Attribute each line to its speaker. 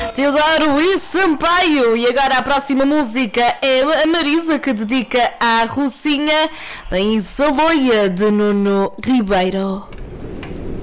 Speaker 1: Teodoro e Sampaio. E agora a próxima música é a Marisa, que dedica à Rocinha em Saloia, de Nuno Ribeiro.